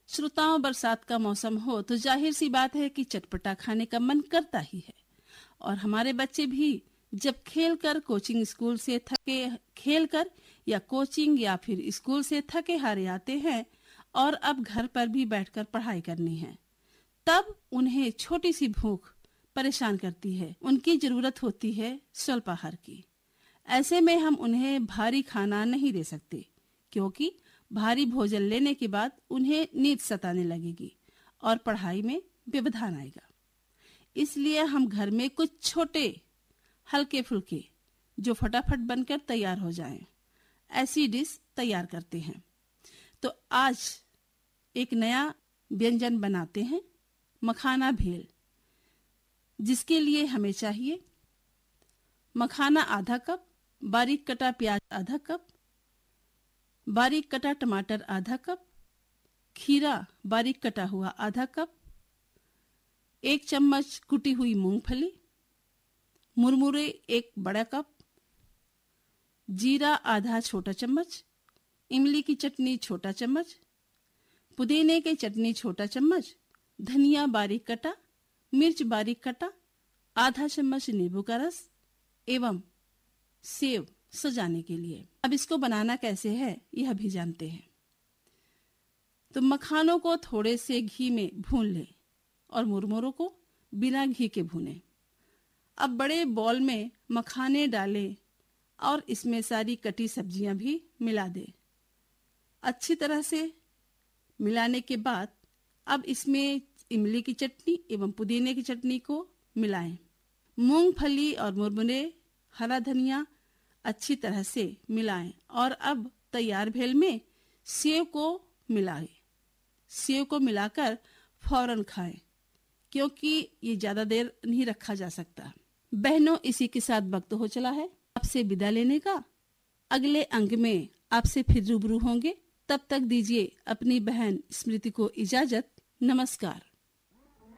श्रोताओं, बरसात का मौसम हो तो जाहिर सी बात है कि चटपटा खाने का मन करता ही है। और हमारे बच्चे भी जब खेलकर कोचिंग स्कूल से थके खेलकर या कोचिंग या फिर स्कूल से थके हारे आते हैं और अब घर पर भी बैठकर पढ़ाई करनी है, तब उन्हें छोटी सी भूख परेशान करती है। उनकी जरूरत होती है स्वल्पाहार की। ऐसे में हम उन्हें भारी खाना नहीं दे सकते, क्योंकि भारी भोजन लेने के बाद उन्हें नींद सताने लगेगी और पढ़ाई में व्यवधान आएगा। इसलिए हम घर में कुछ छोटे हल्के फुल्के जो फटाफट बनकर तैयार हो जाएं, ऐसी डिश तैयार करते हैं। तो आज एक नया व्यंजन बनाते हैं, मखाना भेल, जिसके लिए हमें चाहिए मखाना आधा कप, बारीक कटा प्याज आधा कप, बारीक कटा टमाटर आधा कप, खीरा बारीक कटा हुआ आधा कप, 1 चम्मच कुटी हुई मूंगफली, मुरमुरे 1 बड़ा कप, जीरा आधा छोटा चम्मच, इमली की चटनी छोटा चम्मच, पुदीने की चटनी छोटा चम्मच, धनिया बारीक कटा, मिर्च बारीक कटा, आधा चम्मच नींबू का रस एवं सेव सजाने के लिए। अब इसको बनाना कैसे है यह भी जानते हैं। तो मखानों को थोड़े से घी में भून लें और मुरमुरों को बिना घी के भूनें। अब बड़े बॉल में मखाने डालें और इसमें सारी कटी सब्जियां भी मिला दें। अच्छी तरह से मिलाने के बाद अब इसमें इमली की चटनी एवं पुदीने की चटनी को मिलाएं। मूंगफली और मुरमुरे, हरा धनिया अच्छी तरह से मिलाएं और अब तैयार भेल में सेव को मिलाएं। सेव को मिलाकर फौरन खाएं, क्योंकि ये ज्यादा देर नहीं रखा जा सकता। बहनों, इसी के साथ वक्त हो चला है आपसे विदा लेने का। अगले अंक में आपसे फिर रूबरू होंगे। तब तक दीजिए अपनी बहन स्मृति को इजाजत। नमस्कार।